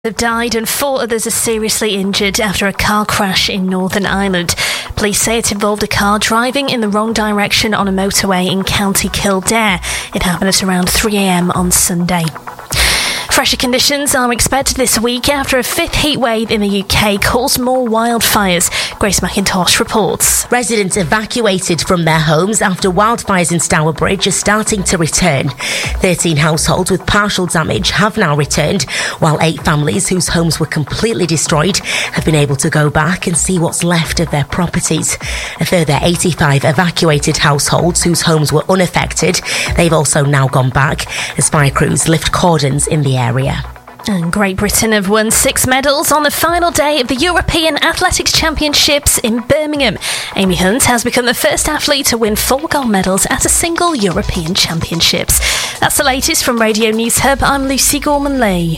Have died and 4 others are seriously injured after a car crash in Northern Ireland. Police say it involved a car driving in the wrong direction on a motorway in County Kildare. It happened at around 3 a.m. on Sunday. Fresher conditions are expected this week after a 5th heat wave in the UK caused more wildfires. Grace McIntosh reports. Residents evacuated from their homes after wildfires in Stourbridge are starting to return. 13 households with partial damage have now returned, while 8 families whose homes were completely destroyed have been able to go back and see what's left of their properties. A further 85 evacuated households whose homes were unaffected, they've also now gone back as fire crews lift cordons in the area. And Great Britain have won 6 medals on the final day of the European Athletics Championships in Birmingham. Amy Hunt has become the first athlete to win 4 gold medals at a single European Championships. That's the latest from Radio News Hub. I'm Lucy Gorman-Lee.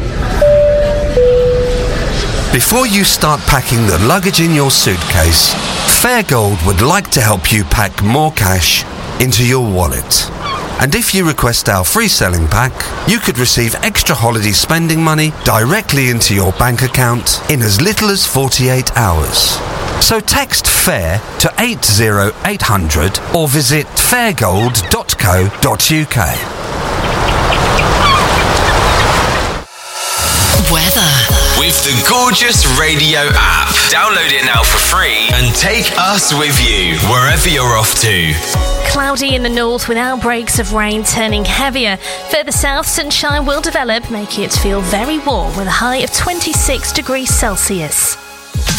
Before you start packing the luggage in your suitcase, Fairgold would like to help you pack more cash into your wallet. And if you request our free selling pack, you could receive extra holiday spending money directly into your bank account in as little as 48 hours. So text FAIR to 80800 or visit fairgold.co.uk. Weather. With the gorgeous radio app. Download it now for free and take us with you wherever you're off to. Cloudy in the north with outbreaks of rain turning heavier. Further south, sunshine will develop, making it feel very warm with a high of 26 degrees Celsius.